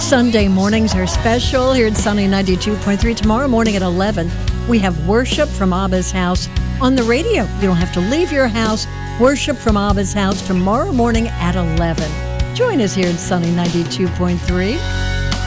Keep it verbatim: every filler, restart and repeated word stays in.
Sunday mornings are special here at Sunny ninety-two point three. Tomorrow morning at eleven, we have worship from Abba's house on the radio. You don't have to leave your house. Worship from Abba's house tomorrow morning at eleven. Join us here at Sunny ninety-two point three.